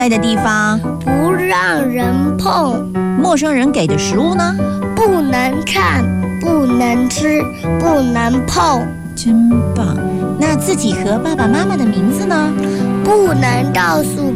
在的地方， 不让人碰。 陌生人给的食物呢？ 不能看，不能吃，不能碰。 真棒！那自己和爸爸妈妈的名字呢？ 不能告诉